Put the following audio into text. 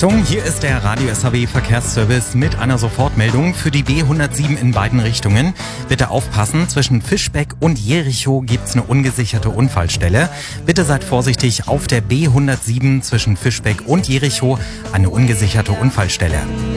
Achtung, hier ist der Radio SAW Verkehrsservice mit einer Sofortmeldung für die B107 in beiden Richtungen. Bitte aufpassen, zwischen Fischbeck und Jerichow gibt's eine ungesicherte Unfallstelle. Bitte seid vorsichtig, auf der B107 zwischen Fischbeck und Jerichow eine ungesicherte Unfallstelle.